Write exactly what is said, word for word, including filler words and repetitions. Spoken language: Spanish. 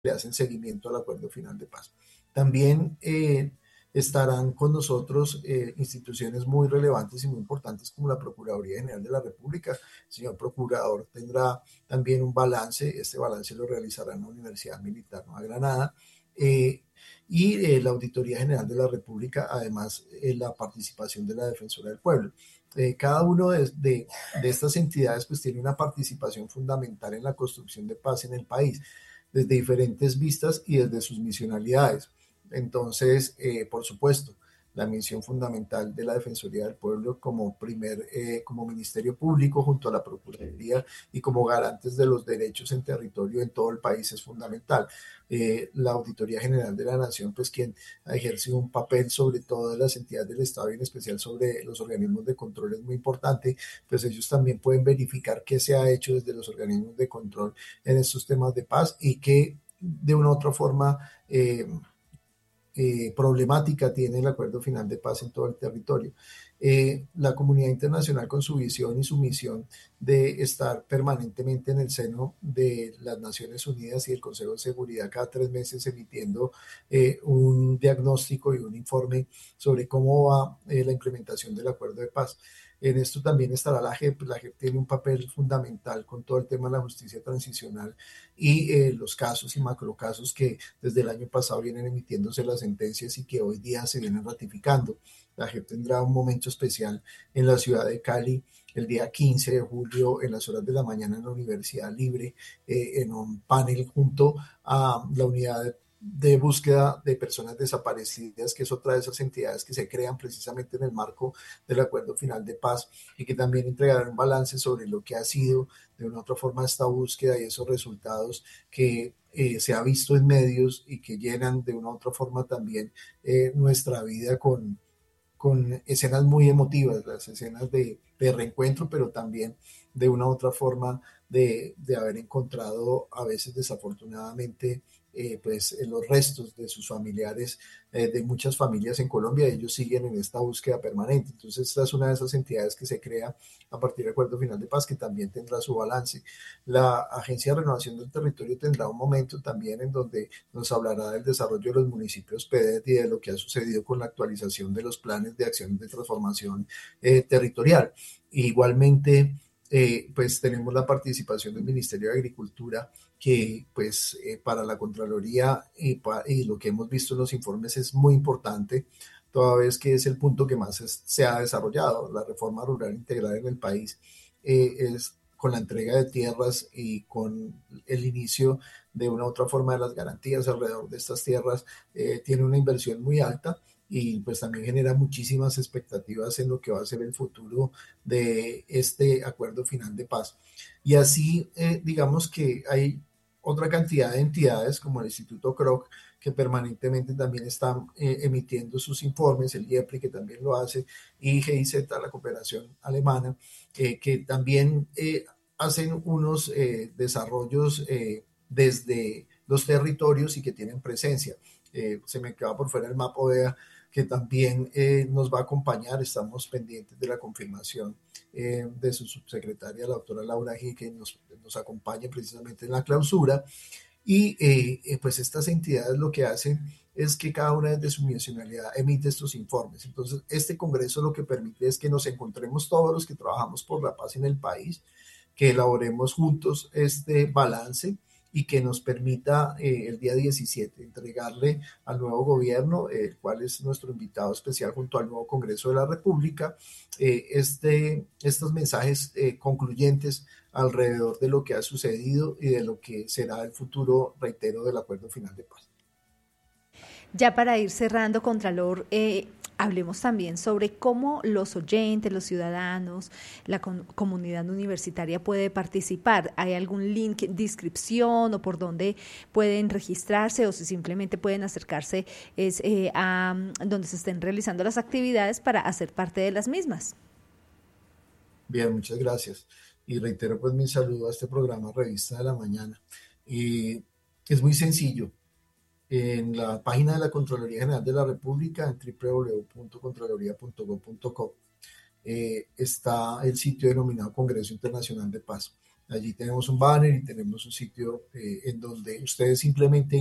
le hacen seguimiento al acuerdo final de paz. También eh, estarán con nosotros eh, instituciones muy relevantes y muy importantes como la Procuraduría General de la República. El señor Procurador tendrá también un balance, este balance lo realizará en la Universidad Militar Nueva Granada. Eh, y eh, la Auditoría General de la República, además eh, la participación de la Defensora del Pueblo. Eh, cada uno de, de, de, estas entidades pues tiene una participación fundamental en la construcción de paz en el país, desde diferentes vistas y desde sus misionalidades. Entonces, eh, por supuesto, la misión fundamental de la Defensoría del Pueblo como primer, eh, como Ministerio Público junto a la Procuraduría y como garantes de los derechos en territorio en todo el país es fundamental. Eh, la Auditoría General de la Nación, pues quien ha ejercido un papel sobre todas las entidades del Estado y en especial sobre los organismos de control es muy importante, pues ellos también pueden verificar qué se ha hecho desde los organismos de control en estos temas de paz y que de una u otra forma eh, eh, problemática tiene el acuerdo final de paz en todo el territorio. Eh, la comunidad internacional con su visión y su misión de estar permanentemente en el seno de las Naciones Unidas y el Consejo de Seguridad cada tres meses emitiendo eh, un diagnóstico y un informe sobre cómo va eh, la implementación del acuerdo de paz. En esto también estará la J E P. La J E P tiene un papel fundamental con todo el tema de la justicia transicional y eh, los casos y macrocasos que desde el año pasado vienen emitiéndose las sentencias y que hoy día se vienen ratificando. La J E P tendrá un momento especial en la ciudad de Cali el día quince de julio en las horas de la mañana en la Universidad Libre, eh, en un panel junto a la unidad de de búsqueda de personas desaparecidas, que es otra de esas entidades que se crean precisamente en el marco del acuerdo final de paz y que también entregarán un balance sobre lo que ha sido de una u otra forma esta búsqueda y esos resultados que eh, se ha visto en medios y que llenan de una u otra forma también eh, nuestra vida con, con escenas muy emotivas, las escenas de, de reencuentro, pero también de una u otra forma de, de haber encontrado a veces desafortunadamente eh, pues en los restos de sus familiares, eh, de muchas familias en Colombia. Ellos siguen en esta búsqueda permanente. Entonces esta es una de esas entidades que se crea a partir del Acuerdo Final de Paz, que también tendrá su balance. La Agencia de Renovación del Territorio tendrá un momento también en donde nos hablará del desarrollo de los municipios P E T y de lo que ha sucedido con la actualización de los planes de acción de transformación eh, territorial. Igualmente, eh, pues tenemos la participación del Ministerio de Agricultura, que pues eh, para la Contraloría y, pa, y lo que hemos visto en los informes es muy importante, toda vez que es el punto que más es, se ha desarrollado. La reforma rural integral en el país eh, es con la entrega de tierras y con el inicio de una u otra forma de las garantías alrededor de estas tierras, eh, tiene una inversión muy alta y pues también genera muchísimas expectativas en lo que va a ser el futuro de este acuerdo final de paz. Y así, eh, digamos que hay otra cantidad de entidades como el Instituto Kroc, que permanentemente también están eh, emitiendo sus informes, el IEPRI que también lo hace, y G I Z, la cooperación alemana, eh, que también eh, hacen unos eh, desarrollos eh, desde los territorios y que tienen presencia. Eh, se me queda por fuera el mapa O E A, que también eh, nos va a acompañar. Estamos pendientes de la confirmación eh, de su subsecretaria, la doctora Laura G, que nos, nos acompañe precisamente en la clausura. Y eh, eh, pues estas entidades lo que hacen es que cada una de su misionalidad emite estos informes. Entonces, este Congreso lo que permite es que nos encontremos todos los que trabajamos por la paz en el país, que elaboremos juntos este balance y que nos permita eh, el día diecisiete entregarle al nuevo gobierno, eh, el cual es nuestro invitado especial junto al nuevo Congreso de la República, eh, este, estos mensajes eh, concluyentes alrededor de lo que ha sucedido y de lo que será el futuro, reitero, del acuerdo final de paz. Ya para ir cerrando, Contralor, eh, hablemos también sobre cómo los oyentes, los ciudadanos, la com comunidad universitaria puede participar. ¿Hay algún link de inscripción o por dónde pueden registrarse o si simplemente pueden acercarse es, eh, a donde se estén realizando las actividades para hacer parte de las mismas? Bien, muchas gracias. Y reitero pues mi saludo a este programa Revista de la Mañana. Y es muy sencillo. En la página de la Contraloría General de la República, en w w w punto contraloría punto gob punto co, eh, está el sitio denominado Congreso Internacional de Paz. Allí tenemos un banner y tenemos un sitio eh, en donde ustedes simplemente